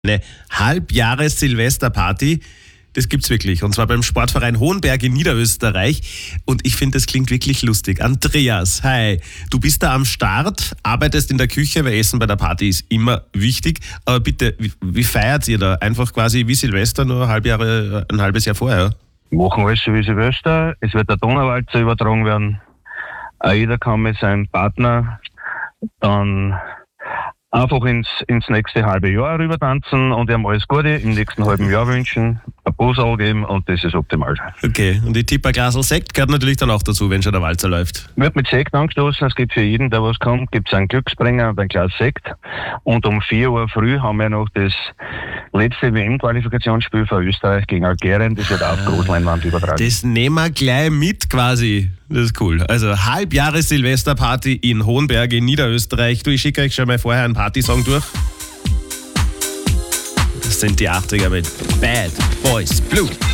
Eine Halbjahres-Silvesterparty, das gibt's wirklich. Und zwar beim Sportverein Hohenberg in Niederösterreich. Und ich finde, das klingt wirklich lustig. Andreas, hi. Du bist da am Start, arbeitest in der Küche, weil Essen bei der Party ist immer wichtig. Aber bitte, wie feiert ihr da? Einfach quasi wie Silvester, nur ein halbes Jahr vorher? Wir machen alles so wie Silvester. Es wird der Donauwalzer übertragen werden. Jeder kann mit seinem Partner dann einfach ins nächste halbe Jahr rüber tanzen und ihm alles Gute im nächsten halben Jahr wünschen, ein Busal geben und das ist optimal. Okay, und ich tippe, ein Glasl Sekt gehört natürlich dann auch dazu, wenn schon der Walzer läuft. Wird mit Sekt angestoßen, es gibt für jeden, der was kommt, gibt es einen Glücksbringer und ein Glas Sekt. Und um 4 Uhr früh haben wir noch das letzte WM-Qualifikationsspiel für Österreich gegen Algerien, das wird auf Großleinwand übertragen. Das nehmen wir gleich mit quasi. Das ist cool. Also Halbjahres-Silvesterparty in Hohenberg in Niederösterreich. Du, ich schicke euch schon mal vorher einen Partysong durch. Das sind die 80er mit Bad Boys Blue.